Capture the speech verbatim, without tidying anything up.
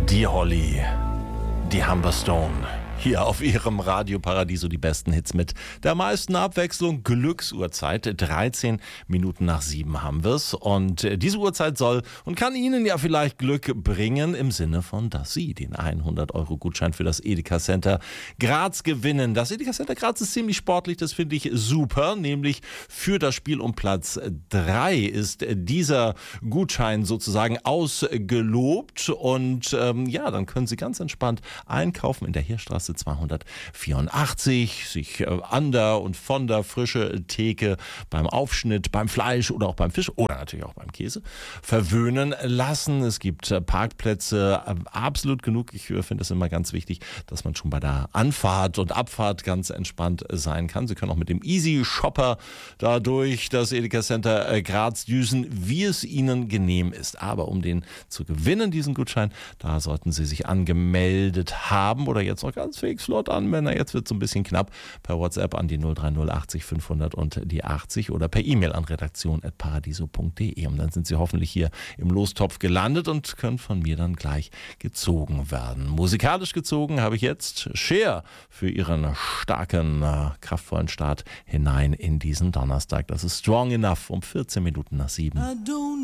Die Holly, die Humberstone. Hier auf ihrem Radio Paradiso die besten Hits mit der meisten Abwechslung. Glücksuhrzeit, dreizehn Minuten nach sieben haben wir's. Und diese Uhrzeit soll und kann Ihnen ja vielleicht Glück bringen im Sinne von, dass Sie den hundert Euro Gutschein für das Edeka Center Graz gewinnen. Das Edeka Center Graz ist ziemlich sportlich, das finde ich super. Nämlich für das Spiel um Platz drei ist dieser Gutschein sozusagen ausgelobt. Und ähm, ja, dann können Sie ganz entspannt einkaufen in der Heerstraße zweihundertvierundachtzig, sich äh, an der und von der frische Theke beim Aufschnitt, beim Fleisch oder auch beim Fisch oder natürlich auch beim Käse verwöhnen lassen. Es gibt äh, Parkplätze äh, absolut genug. Ich äh, finde es immer ganz wichtig, dass man schon bei der Anfahrt und Abfahrt ganz entspannt äh, sein kann. Sie können auch mit dem Easy Shopper da durch das Edeka Center äh, Graz düsen, wie es Ihnen genehm ist. Aber um den zu gewinnen, diesen Gutschein, da sollten Sie sich angemeldet haben oder jetzt noch ganz fix flott anmelden. Jetzt wird es so ein bisschen knapp. Per WhatsApp an die null drei null achtzig fünfhundert und die achtzig oder per E-Mail an redaktion at paradiso punkt de. Und dann sind Sie hoffentlich hier im Lostopf gelandet und können von mir dann gleich gezogen werden. Musikalisch gezogen habe ich jetzt Cher für Ihren starken, äh, kraftvollen Start hinein in diesen Donnerstag. Das ist Strong Enough um vierzehn Minuten nach sieben.